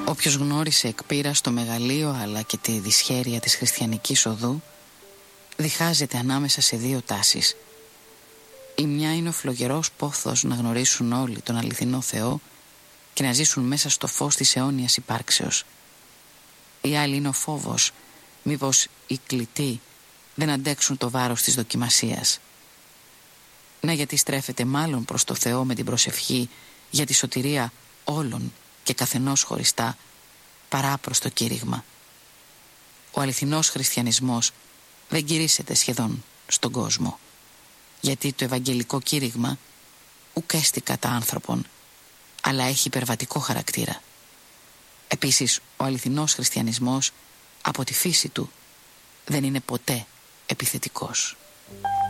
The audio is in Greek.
Όποιος γνώρισε εκ πείρας το μεγαλείο αλλά και τη δυσχέρεια της χριστιανικής οδού, διχάζεται ανάμεσα σε δύο τάσεις. Η μια είναι ο φλογερός πόθος να γνωρίσουν όλοι τον αληθινό Θεό και να ζήσουν μέσα στο φως της αιώνιας υπάρξεως. Η άλλη είναι ο φόβος, μήπως οι κλητοί δεν αντέξουν το βάρος της δοκιμασίας. Να, γιατί στρέφεται μάλλον προς το Θεό με την προσευχή για τη σωτηρία όλων και καθενός χωριστά, παρά προς το κήρυγμα. Ο αληθινός χριστιανισμός δεν κηρύσσεται σχεδόν στον κόσμο, γιατί το ευαγγελικό κήρυγμα ουκ έστι κατά άνθρωπον, αλλά έχει υπερβατικό χαρακτήρα. Επίσης, ο αληθινός χριστιανισμός από τη φύση του δεν είναι ποτέ επιθετικός.